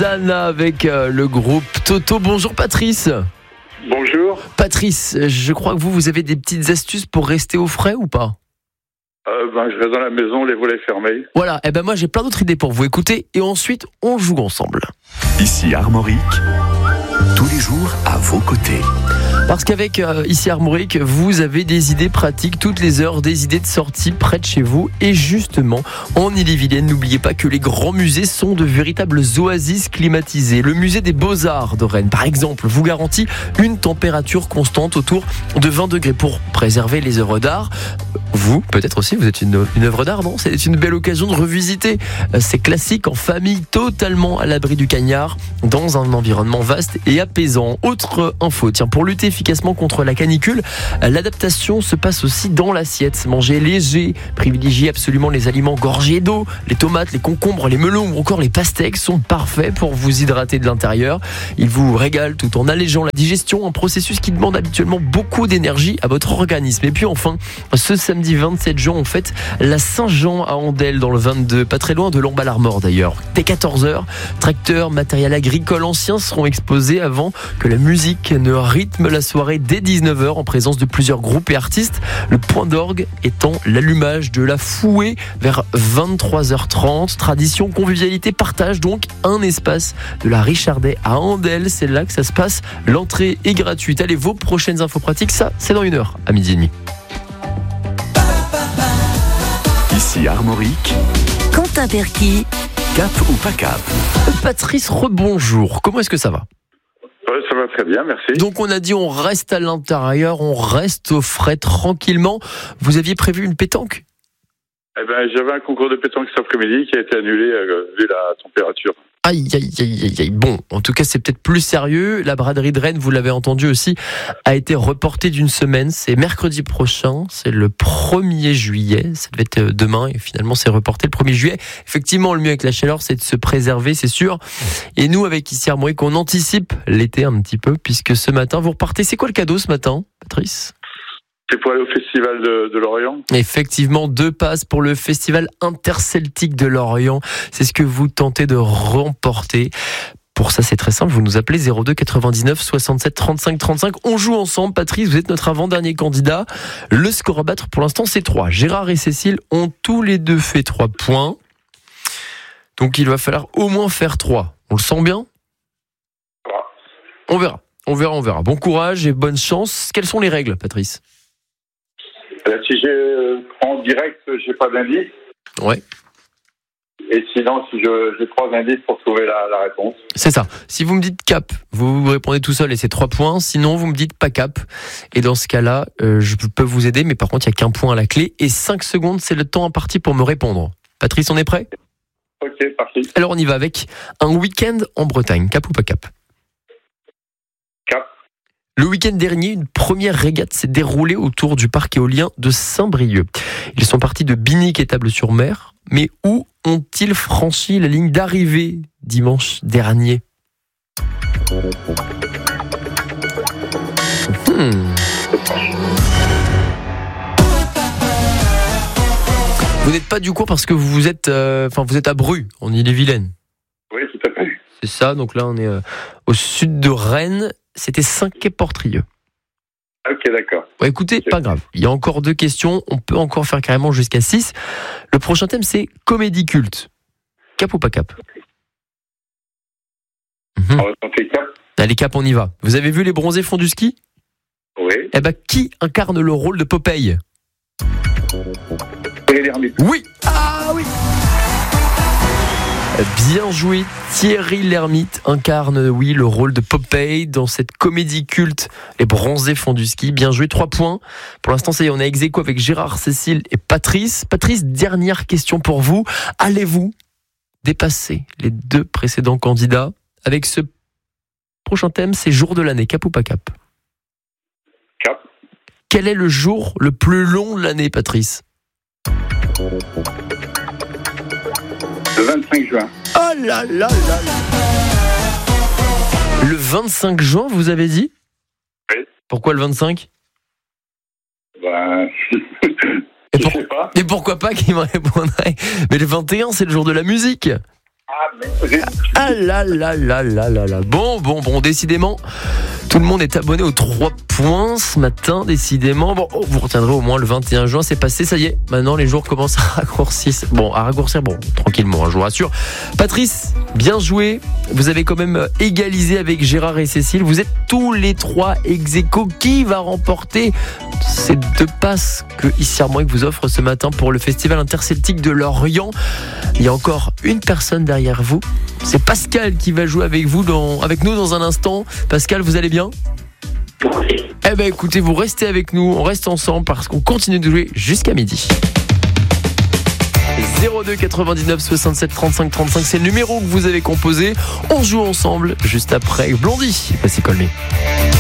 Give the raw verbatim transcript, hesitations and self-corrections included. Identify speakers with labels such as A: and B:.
A: Sana avec euh, le groupe Toto. Bonjour Patrice.
B: Bonjour.
A: Patrice, je crois que vous, vous avez des petites astuces pour rester au frais ou pas ?
B: Euh, ben, je reste dans la maison, les volets fermés.
A: Voilà, et ben moi j'ai plein d'autres idées pour vous écouter et ensuite on joue ensemble.
C: Ici Armorique, tous les jours à vos côtés.
A: Parce qu'avec euh, Ici Armorique, vous avez des idées pratiques toutes les heures, des idées de sortie près de chez vous. Et justement, en Ille-et-Vilaine, n'oubliez pas que les grands musées sont de véritables oasis climatisées. Le musée des Beaux-Arts de Rennes, par exemple, vous garantit une température constante autour de vingt degrés pour préserver les œuvres d'art. Vous, peut-être aussi, vous êtes une, une œuvre d'art, non ? C'est une belle occasion de revisiter ces classiques en famille, totalement à l'abri du cagnard, dans un environnement vaste et apaisant. Autre info, tiens, pour lutter efficacement contre la canicule, l'adaptation se passe aussi dans l'assiette. Manger léger, privilégier absolument les aliments gorgés d'eau, les tomates, les concombres, les melons ou encore les pastèques sont parfaits pour vous hydrater de l'intérieur. Ils vous régalent tout en allégeant la digestion, un processus qui demande habituellement beaucoup d'énergie à votre organisme. Et puis enfin, ce samedi vingt-sept juin, on fête la Saint-Jean à Andelle dans le vingt-deux, pas très loin de Lamballe-Armor d'ailleurs. Dès quatorze heures, tracteurs, matériel agricole ancien seront exposés avant que la musique ne rythme la soirée dès dix-neuf heures en présence de plusieurs groupes et artistes. Le point d'orgue étant l'allumage de la fouée vers vingt-trois heures trente. Tradition, convivialité, partage, donc un espace de la Richardet à Andelle. C'est là que ça se passe. L'entrée est gratuite. Allez, vos prochaines infos pratiques, ça, c'est dans une heure, à midi et demi.
C: Ici Armorique,
D: Quentin Perky,
C: cap ou pas cap.
A: Patrice, rebonjour. Comment est-ce que ça va ?
B: Ouais, ça va très bien, merci.
A: Donc on a dit on reste à l'intérieur, on reste au frais tranquillement. Vous aviez prévu une pétanque ?
B: Eh ben, j'avais un concours de pétanque cet après-midi qui a été annulé euh, vu la température.
A: Aïe, aïe, aïe, aïe, aïe. Bon, en tout cas, c'est peut-être plus sérieux. La braderie de Rennes, vous l'avez entendu aussi, a été reportée d'une semaine. C'est mercredi prochain, c'est le premier juillet. Ça devait être demain et finalement, c'est reporté le premier juillet. Effectivement, le mieux avec la chaleur, c'est de se préserver, c'est sûr. Et nous, avec Ici Armorique, on anticipe l'été un petit peu puisque ce matin, vous repartez. C'est quoi le cadeau ce matin, Patrice ?
B: C'est pour aller au festival de, de Lorient.
A: Effectivement, deux passes pour le festival interceltique de Lorient. C'est ce que vous tentez de remporter. Pour ça, c'est très simple. Vous nous appelez zéro deux quatre-vingt-dix-neuf soixante-sept trente-cinq trente-cinq. On joue ensemble. Patrice, vous êtes notre avant-dernier candidat. Le score à battre pour l'instant, c'est trois. Gérard et Cécile ont tous les deux fait trois points. Donc, il va falloir au moins faire trois. On le sent bien ? On verra. On verra, on verra. Bon courage et bonne chance. Quelles sont les règles, Patrice ?
B: Si j'ai euh, en direct, j'ai pas d'indice.
A: Ouais.
B: Et sinon, si je, j'ai trois indices pour trouver la, la réponse.
A: C'est ça. Si vous me dites cap, vous répondez tout seul et c'est trois points. Sinon, vous me dites pas cap. Et dans ce cas-là, euh, je peux vous aider, mais par contre, il n'y a qu'un point à la clé. Et cinq secondes, c'est le temps imparti pour me répondre. Patrice, on est prêt ?
B: Ok, parti.
A: Alors, on y va avec un week-end en Bretagne. Cap ou pas cap ?
B: Cap.
A: Le week-end dernier, une première régate s'est déroulée autour du parc éolien de Saint-Brieuc. Ils sont partis de Binic et Table-sur-Mer, mais où ont-ils franchi la ligne d'arrivée dimanche dernier ? hmm. Vous n'êtes pas du coin parce que vous êtes, euh, enfin, vous êtes à Bru, en Ille-et-Vilaine.
B: Oui, tout à fait.
A: C'est ça, donc là on est euh, au sud de Rennes. C'était Saint-Quay-Portrieux.
B: Ok, d'accord.
A: Ouais, écoutez, pas grave. Il y a encore deux questions. On peut encore faire carrément jusqu'à six. Le prochain thème, c'est comédie culte. Cap ou pas cap ?
B: mmh. On va tenter cap.
A: Allez, cap, on y va. Vous avez vu Les Bronzés font du ski ?
B: Oui.
A: Eh ben, qui incarne le rôle de Popeye ?
B: Thierry Lhermitte.
A: Oui. Ah oui. Bien joué, Thierry Lhermitte incarne, oui, le rôle de Popeye dans cette comédie culte Les Bronzés font du ski. Bien joué, trois points. Pour l'instant, ça y est, on est ex aequo avec Gérard, Cécile et Patrice. Patrice, dernière question pour vous. Allez-vous dépasser les deux précédents candidats avec ce prochain thème, c'est jour de l'année, cap ou pas cap ?
B: Cap.
A: Quel est le jour le plus long de l'année, Patrice ?
B: Le vingt-cinq juin.
A: Oh là là là là. Le vingt-cinq juin, vous avez dit ?
B: Oui.
A: Pourquoi le vingt-cinq ?
B: Ben,
A: et, pour...
B: je sais pas.
A: et pourquoi pas qu'il me répondrait ? Mais le vingt et un, c'est le jour de la musique. Ah là là là là là là. Bon, bon, bon, décidément, tout le monde est abonné aux trois points ce matin, décidément. Bon, oh, vous retiendrez au moins le vingt et un juin, c'est passé, ça y est. Maintenant, les jours commencent à raccourcir. Bon, à raccourcir, bon, tranquillement, hein, je vous rassure. Patrice, bien joué. Vous avez quand même égalisé avec Gérard et Cécile. Vous êtes tous les trois ex-aequo. Qui va remporter ces deux passes que Ici Armorique vous offre ce matin pour le Festival interceltique de Lorient? Il y a encore une personne derrière vous. C'est Pascal qui va jouer avec vous, dans, avec nous dans un instant. Pascal, vous allez bien? Eh ben écoutez, vous restez avec nous, on reste ensemble parce qu'on continue de jouer jusqu'à midi. zéro deux quatre-vingt-dix-neuf soixante-sept trente-cinq trente-cinq, c'est le numéro que vous avez composé. On joue ensemble juste après Blondie. Voici Call Me.